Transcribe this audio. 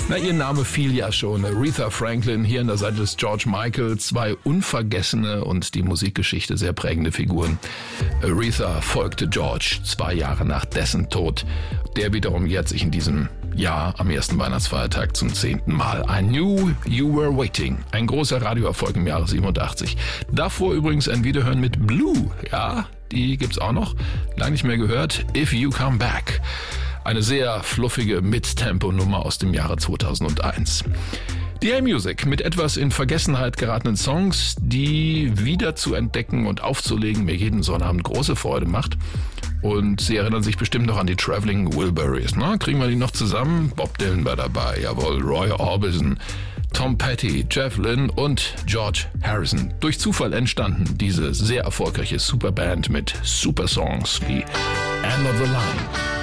Na, ihr Name fiel ja schon. Aretha Franklin hier an der Seite des George Michael. 2 unvergessene und die Musikgeschichte sehr prägende Figuren. Aretha folgte George 2 Jahre nach dessen Tod. Der wiederum jährt sich in diesem Jahr am ersten Weihnachtsfeiertag zum 10. Mal. I Knew You Were Waiting. Ein großer Radioerfolg im Jahre 87. Davor übrigens ein Wiederhören mit Blue. Ja, die gibt's auch noch. Lange nicht mehr gehört. If You Come Back. Eine sehr fluffige Mid-Tempo-Nummer aus dem Jahre 2001. Die A-Music mit etwas in Vergessenheit geratenen Songs, die wieder zu entdecken und aufzulegen mir jeden Sonnabend große Freude macht. Und Sie erinnern sich bestimmt noch an die Traveling Wilburys. Ne? Kriegen wir die noch zusammen? Bob Dylan war dabei, jawohl, Roy Orbison, Tom Petty, Jeff Lynne und George Harrison. Durch Zufall entstanden diese sehr erfolgreiche Superband mit Supersongs wie End of the Line.